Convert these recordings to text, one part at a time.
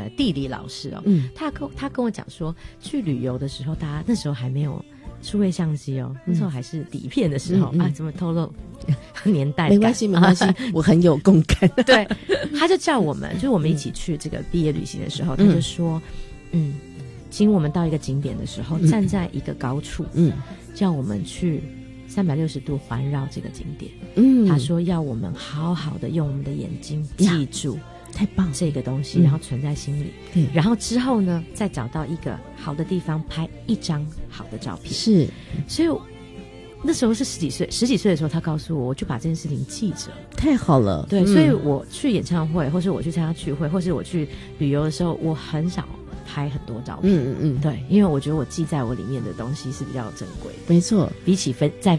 地理老师哦，他跟我讲说，去旅游的时候，大家那时候还没有数位相机哦，那时候还是底片的时候啊，怎么透露年代感？ 没关系，没关系，我很有共感。 对，他就叫我们，就是我们一起去这个毕业旅行的时候，他就说，请我们到一个景点的时候，站在一个高处，叫我们去360度环绕这个景点。他说要我们好好的用我们的眼睛记住。 太棒这个东西，然后存在心里，然后之后呢，再找到一个好的地方拍一张好的照片。 是， 所以那时候是十几岁的时候，他告诉我，我就把这件事情记着。 太好了， 对，所以我去演唱会，或是我去参加聚会，或是我去旅游的时候，我很少拍很多照片。对，因为我觉得我记在我里面的东西是比较珍贵的。 没错， 比起在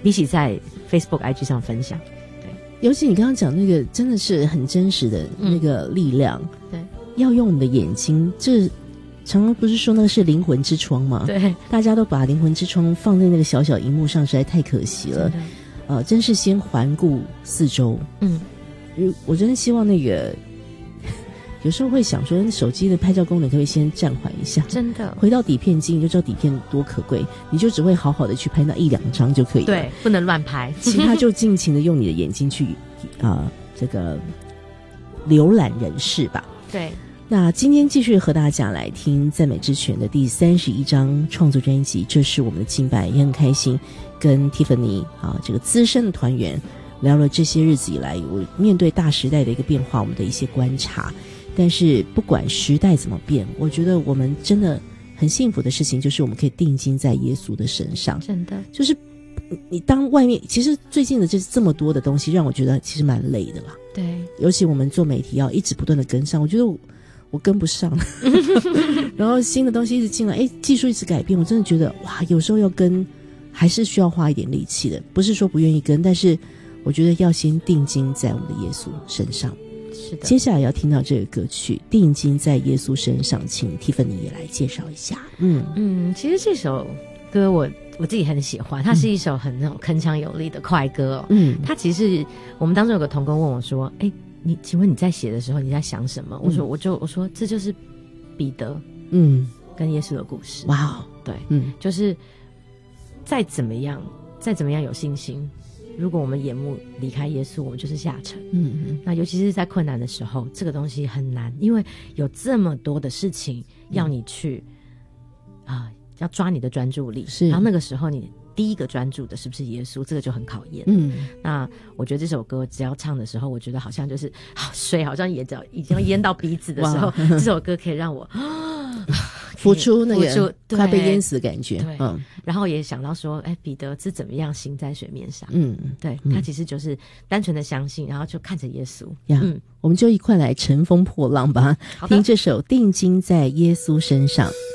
Facebook、IG 上分享。 尤其你刚刚讲那个真的是很真实的那个力量， 对， 要用我们的眼睛，这常常不是说那个是灵魂之窗吗？ 对， 大家都把灵魂之窗放在那个小小荧幕上，实在太可惜了。真是先环顾四周。我真的希望那个有时候会想说，手机的拍照功能可不可以先暂缓一下？真的，回到底片机，你就知道底片多可贵，你就只会好好的去拍那1-2张就可以了。 对，不能乱拍， 其他就尽情的用你的眼睛去这个浏览人世吧。 对。 那今天继续和大家来听赞美之泉的第31张创作专辑，这是我们的敬拜，也很开心跟 Tiffany 这个资深的团员聊了这些日子以来我面对大时代的一个变化，我们的一些观察。但是不管时代怎么变，我觉得我们真的很幸福的事情就是我们可以定睛在耶稣的身上。真的，就是你当外面其实最近的这么多的东西让我觉得其实蛮累的啦。对，尤其我们做媒体要一直不断的跟上，我觉得我跟不上然后新的东西一直进来，技术一直改变，我真的觉得哇，有时候要跟还是需要花一点力气的，不是说不愿意跟，但是我觉得要先定睛在我们的耶稣身上。是的，接下来要听到这个歌曲《定睛在耶稣身上》，请 Tiffany 也来介绍一下。 其实这首歌我自己很喜欢，它是一首很那种铿锵有力的快歌哦。它其实我们当中有个同工问我说：“请问你在写的时候你在想什么？”我说这就是彼得跟耶稣的故事。哇哦，对，就是再怎么样有信心。如果我们眼目离开耶稣，我们就是下沉。那尤其是在困难的时候，这个东西很难，因为有这么多的事情要你去要抓你的专注力。是，然后那个时候你第一个专注的是不是耶稣，这个就很考验。那我觉得这首歌只要唱的时候，我觉得好像就是水好像已经要淹到鼻子的时候，这首歌可以让我浮出那个快被淹死的感觉。 对，然后也想到说，彼得是怎么样行在水面上？对，他其实就是单纯的相信，然后就看着耶稣。 我们就一块来乘风破浪吧，听这首《定睛在耶稣身上》。